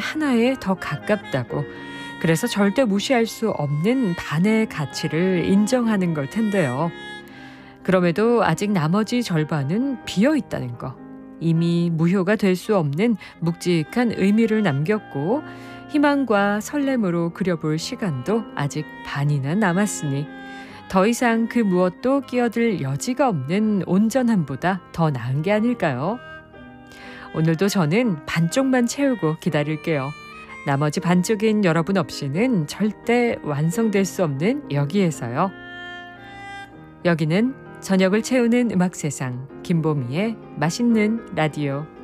하나에 더 가깝다고. 그래서 절대 무시할 수 없는 반의 가치를 인정하는 걸 텐데요. 그럼에도 아직 나머지 절반은 비어 있다는 거. 이미 무효가 될 수 없는 묵직한 의미를 남겼고 희망과 설렘으로 그려볼 시간도 아직 반이나 남았으니 더 이상 그 무엇도 끼어들 여지가 없는 온전함보다 더 나은 게 아닐까요? 오늘도 저는 반쪽만 채우고 기다릴게요. 나머지 반쪽인 여러분 없이는 절대 완성될 수 없는 여기에서요. 여기는 저녁을 채우는 음악 세상 김보미의 맛있는 라디오.